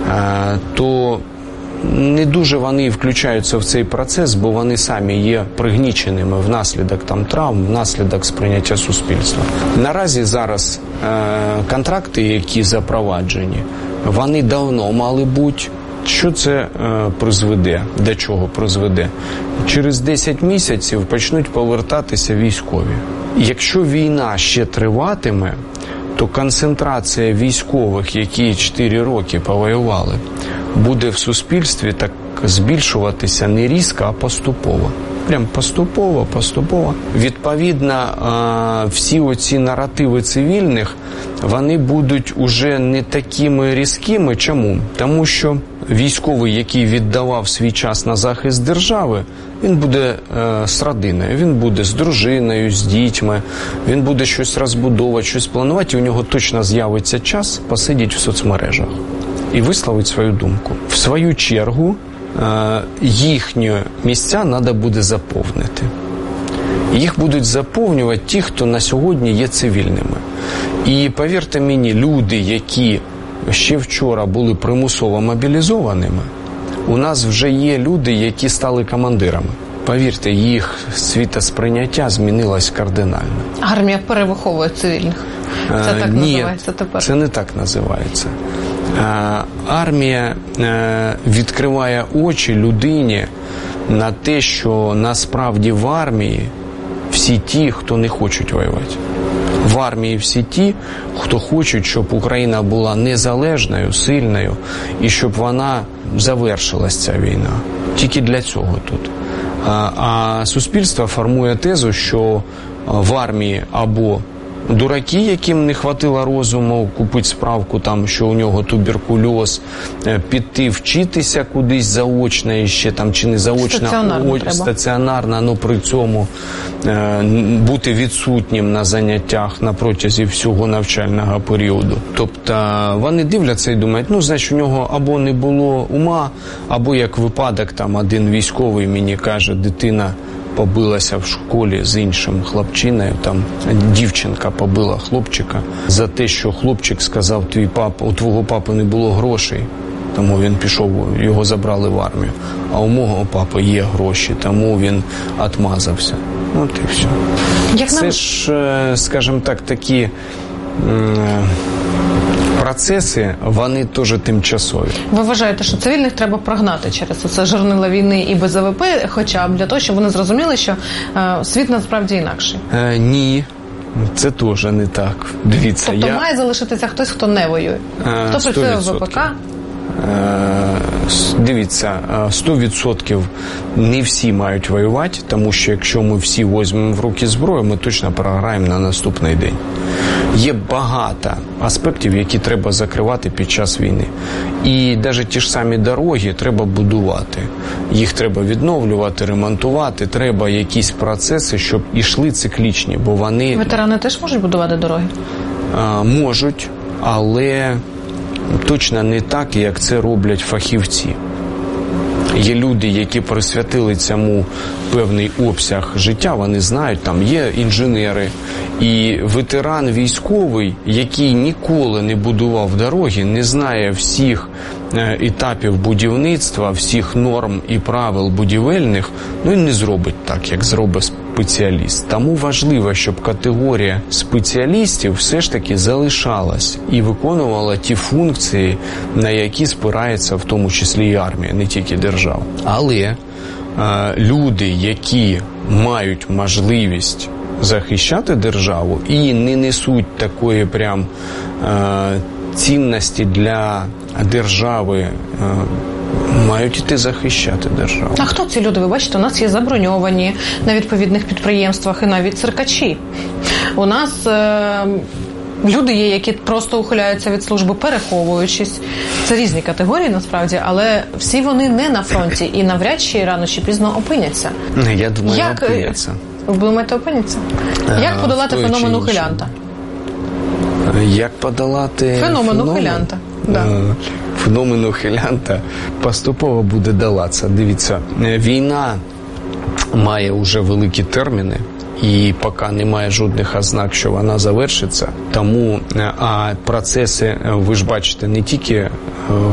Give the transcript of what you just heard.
то не дуже вони включаються в цей процес, бо вони самі є пригніченими внаслідок травм, внаслідок сприйняття суспільства. Наразі зараз контракти, які запроваджені, вони давно мали бути. Що це призведе? До чого призведе? Через 10 місяців почнуть повертатися військові. Якщо війна ще триватиме, то концентрація військових, які 4 роки повоювали, буде в суспільстві так збільшуватися не різко, а поступово. Прям поступово. Відповідно, всі оці наративи цивільних, вони будуть уже не такими різкими. Чому? Тому що військовий, який віддавав свій час на захист держави, він буде з родиною, він буде з дружиною, з дітьми, він буде щось розбудовувати, щось планувати, і у нього точно з'явиться час посидіти в соцмережах і висловити свою думку. В свою чергу, їхні місця треба буде заповнити. Їх будуть заповнювати ті, хто на сьогодні є цивільними. І повірте мені, люди, які ще вчора були примусово мобілізованими, у нас вже є люди, які стали командирами. Повірте, їх світосприйняття змінилось кардинально. Армія перевиховує цивільних. Це так називається тепер? Ні, це не так називається. Армія відкриває очі людині на те, що насправді в армії всі ті, хто не хочуть воювати. В армії всі ті, хто хочуть, щоб Україна була незалежною, сильною і щоб вона завершилась, ця війна. Тільки для цього тут. А суспільство формує тезу, що в армії або дураки, яким не хватило розуму купити справку, там, що у нього туберкульоз, піти вчитися кудись заочно, і ще там, чи не заочно, стаціонарно, але при цьому бути відсутнім на заняттях на протязі всього навчального періоду. Тобто вони дивляться і думають, значить, у нього або не було ума, або як випадок, там один військовий мені каже, дитина побилася в школі з іншим хлопчиною, там дівчинка побила хлопчика за те, що хлопчик сказав, у твого папи не було грошей, тому він пішов, його забрали в армію, а у мого папи є гроші, тому він отмазався. От і все. Це ж, скажімо так, такі процеси, вони теж тимчасові. Ви вважаєте, що цивільних треба прогнати через це жорнило війни і БЗВП, хоча б для того, щоб вони зрозуміли, що світ насправді інакший? Ні. Це теж не так. Дивіться, тобто має залишитися хтось, хто не воює? Хто працює в ВПК? Дивіться, 100% не всі мають воювати, тому що якщо ми всі візьмемо в руки зброю, ми точно програємо на наступний день. Є багато аспектів, які треба закривати під час війни. І навіть ті ж самі дороги треба будувати. Їх треба відновлювати, ремонтувати, треба якісь процеси, щоб ішли циклічні, бо вони... Ветерани теж можуть будувати дороги? Можуть, але точно не так, як це роблять фахівці. Є люди, які присвятили цьому певний обсяг життя, вони знають, там є інженери. І ветеран військовий, який ніколи не будував дороги, не знає всіх етапів будівництва, всіх норм і правил будівельних, він не зробить так, як зробить спеціаліст. Тому важливо, щоб категорія спеціалістів все ж таки залишалась і виконувала ті функції, на які спирається в тому числі і армія, не тільки держава. Але люди, які мають можливість захищати державу і не несуть такої прям цінності для держави, мають іти захищати державу. А хто ці люди? Ви бачите, у нас є заброньовані на відповідних підприємствах і навіть циркачі. У нас люди є, які просто ухиляються від служби, переховуючись. Це різні категорії, насправді, але всі вони не на фронті і навряд чи рано чи пізно опиняться. Я думаю, опиняться. Ви думаєте, опиняться? Як подолати феномен ухилянта? Як подолати феномен ухилянта? Да. Феномен ухилянта поступово буде долатися. Дивіться, війна має вже великі терміни, і поки немає жодних ознак, що вона завершиться. Тому процеси, ви ж бачите, не тільки